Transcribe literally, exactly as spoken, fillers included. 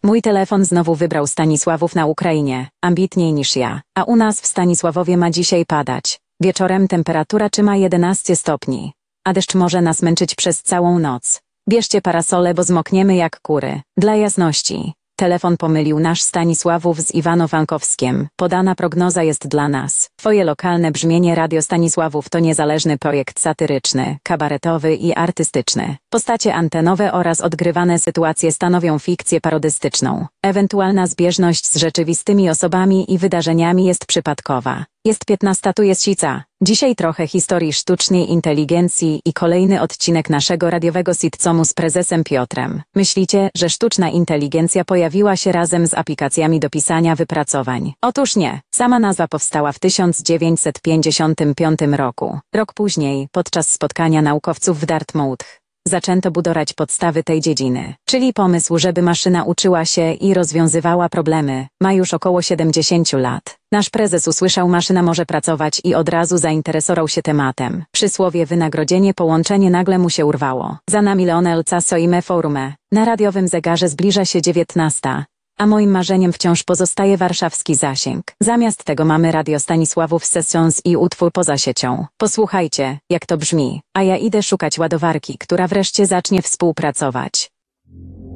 Mój telefon znowu wybrał Stanisławów na Ukrainie, ambitniej niż ja, a u nas w Stanisławowie ma dzisiaj padać. Wieczorem temperatura trzyma jedenaście stopni, a deszcz może nas męczyć przez całą noc. Bierzcie parasole, bo zmokniemy jak kury. Dla jasności, telefon pomylił nasz Stanisławów z Iwano-Frankowskiem. Podana prognoza jest dla nas. Twoje lokalne brzmienie Radio Stanisławów to niezależny projekt satyryczny, kabaretowy i artystyczny. Postacie antenowe oraz odgrywane sytuacje stanowią fikcję parodystyczną. Ewentualna zbieżność z rzeczywistymi osobami i wydarzeniami jest przypadkowa. Jest piętnasta, tu jest sica. Dzisiaj trochę historii sztucznej inteligencji i kolejny odcinek naszego radiowego sitcomu z prezesem Piotrem. Myślicie, że sztuczna inteligencja pojawiła się razem z aplikacjami do pisania wypracowań? Otóż nie. Sama nazwa powstała w tysiąc dziewięćset pięćdziesiątym piątym roku. Rok później, podczas spotkania naukowców w Dartmouth, zaczęto budować podstawy tej dziedziny. Czyli pomysł, żeby maszyna uczyła się i rozwiązywała problemy, ma już około siedemdziesiąt lat. Nasz prezes usłyszał, maszyna może pracować i od razu zainteresował się tematem. Przysłowie wynagrodzenie połączenie nagle mu się urwało. Za nami Leonel Casoime Forume. Na radiowym zegarze zbliża się dziewiętnasta. A moim marzeniem wciąż pozostaje warszawski zasięg. Zamiast tego mamy Radio Stanisławów Sessions i utwór poza siecią. Posłuchajcie, jak to brzmi, a ja idę szukać ładowarki, która wreszcie zacznie współpracować.